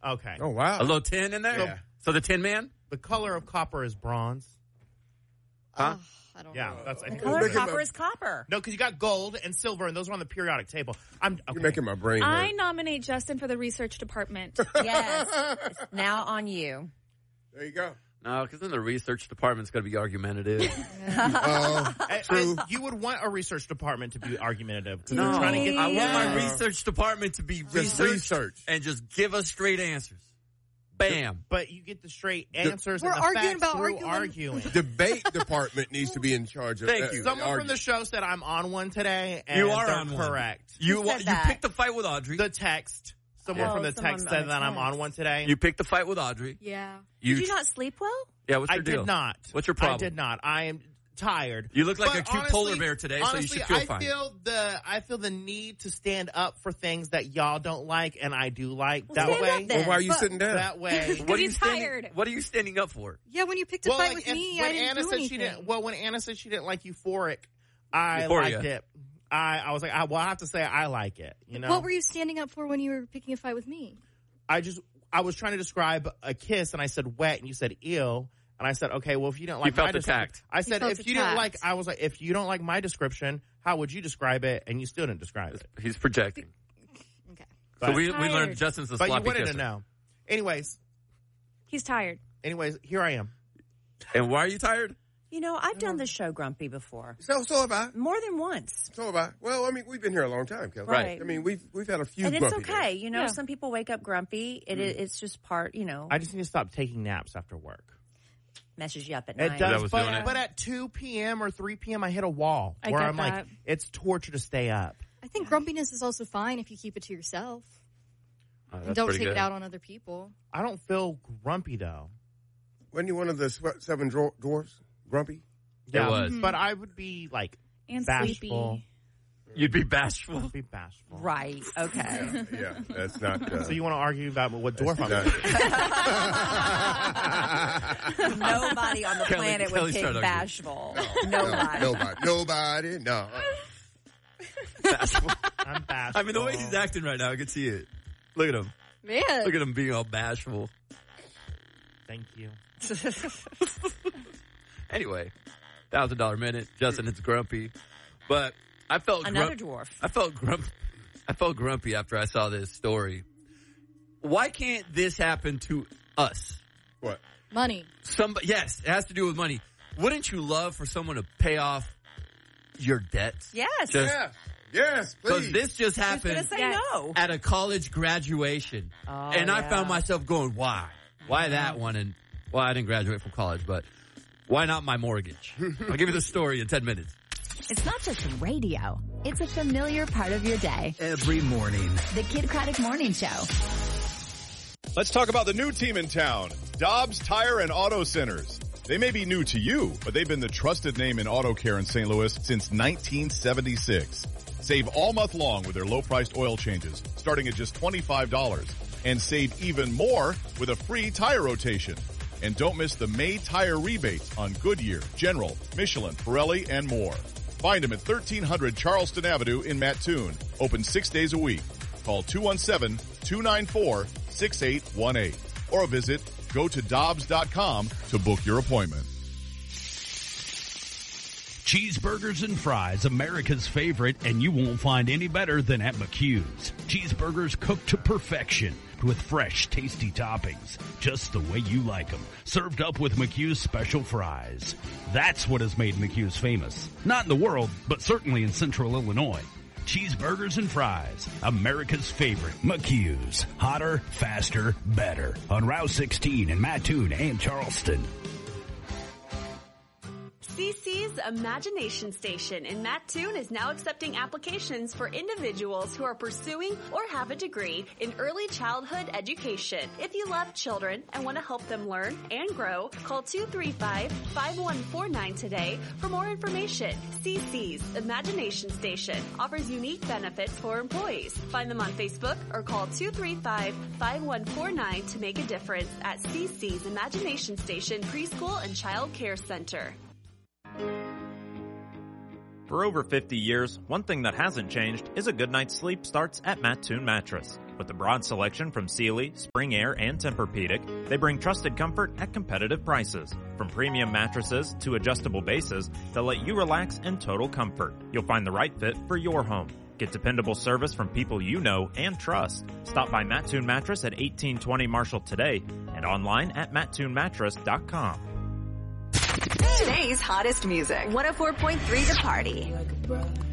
Okay. Oh, wow. A little tin in there? Yeah. So the Tin Man? The color of copper is bronze. Huh? I don't Yeah, know. that's. I think Color of making copper my- is copper. no, because you got gold and silver, and those are on the periodic table. Okay. You're making my brain hurt. I nominate Justin for the research department. Yes. It's now on you. There you go. No, because then the research department's going to be argumentative. True. You would want a research department to be argumentative. 'Cause No, they're trying to get I want my Yeah. research department to be Just research research. and just give us straight answers. Bam. But you get the straight answers We're and the arguing facts about through arguing. Debate department needs to be in charge of Thank you. Someone from the show said I'm on one today, and You are they're on one. correct. You said that? picked the fight with Audrey. The text. Someone Yeah. from the Oh, someone text on said the that I'm text. on one today. You picked the fight with Audrey. Yeah. Did you not sleep well? Yeah, what's I your deal? did not. What's your problem? I did not. I am tired. You look like But a cute polar bear today, so you honestly, should feel I fine. I feel the need to stand up for things that y'all don't like and I do like. Well, That stand way, up then. Well, why are you But- sitting down? that way. What are you he's standing? tired. What are you standing up for? Yeah, when you picked a fight with me, I when didn't Anna do said anything. she didn't. Well, when Anna said she didn't like Euphoric, I Euphoria. liked it. I was like, I have to say I like it. You know, What were you standing up for when you were picking a fight with me? I was trying to describe a kiss, and I said wet, and you said ew, and I said, okay, well, if you didn't like felt my attacked. description, I said felt if you didn't like, attacked. I was like, if you don't like my description, how would you describe it? And you still didn't describe it. He's projecting. Okay. So But- we Tired. learned Justin's a But you sloppy wanted kisser. to know. Anyways, He's tired. here I am. And why are you tired? You know, I've done the show grumpy before. So have I. More than once. So have I. Well, I mean, we've been here a long time, Kelly. Right. I mean, we've had a few And it's grumpy okay. days. You know, Yeah. some people wake up grumpy. It's just part, you know, I just need to stop taking naps after work. messes you up at It night. That does, was doing it. but at 2 p.m. or 3 p.m. I hit a wall I where get I'm that. like, it's torture to stay up. I think grumpiness is also fine if you keep it to yourself. Oh, And that's don't pretty take good. it out on other people. I don't feel grumpy though. Wasn't you one of the seven dwarfs? Grumpy? It was. But I would be like And bashful. sleepy. You'd be bashful. I'd be bashful. Right. Okay. Yeah, that's not. So you want to argue about what dwarf I'm? Nobody on the Kelly- planet Kelly would pick started arguing. bashful. Nobody. Nobody. No. Bashful. I'm bashful. I mean, the way he's acting right now, I can see it. Look at him. Man. Look at him being all bashful. Thank you. Anyway, $1,000 minute. Justin, it's grumpy, but I felt Another dwarf. I felt grumpy after I saw this story. Why can't this happen to us? What? Money. Yes, it has to do with money. Wouldn't you love for someone to pay off your debts? Yes. Just- Yes, Because please. this just Who's happened going to say Yes. no? at a college graduation. Oh, And I yeah. found myself going, why? Why that one? And, well, I didn't graduate from college, but why not my mortgage? I'll give you the story in 10 minutes. It's not just radio. It's a familiar part of your day. Every morning. The Kid Craddock Morning Show. Let's talk about the new team in town, Dobbs Tire and Auto Centers. They may be new to you, but they've been the trusted name in auto care in St. Louis since 1976. Save all month long with their low-priced oil changes, starting at just $25. And save even more with a free tire rotation. And don't miss the May tire rebates on Goodyear, General, Michelin, Pirelli, and more. Find them at 1300 Charleston Avenue in Mattoon. Open 6 days a week. Call 217-294-6818 or visit gotodobbs.com to book your appointment. Cheeseburgers and fries, America's favorite, and you won't find any better than at McHugh's. Cheeseburgers cooked to perfection with fresh, tasty toppings, just the way you like them, served up with McHugh's special fries. That's what has made McHugh's famous. Not in the world, but certainly in Central Illinois. Cheeseburgers and fries, America's favorite, McHugh's. Hotter, faster, better. On Route 16 in Mattoon and Charleston. CC's Imagination Station in Mattoon is now accepting applications for individuals who are pursuing or have a degree in early childhood education. If you love children and want to help them learn and grow, call 235-5149 today for more information. CC's Imagination Station offers unique benefits for employees. Find them on Facebook or call 235-5149 to make a difference at CC's Imagination Station Preschool and Child Care Center. For over 50 years, one thing that hasn't changed is a good night's sleep starts at Mattoon Mattress. With a broad selection from Sealy, Spring Air, and Tempur-Pedic, they bring trusted comfort at competitive prices. From premium mattresses to adjustable bases, they'll let you relax in total comfort. You'll find the right fit for your home. Get dependable service from people you know and trust. Stop by Mattoon Mattress at 1820 Marshall today and online at mattoonmattress.com. Today's hottest music. 104.3 The Party.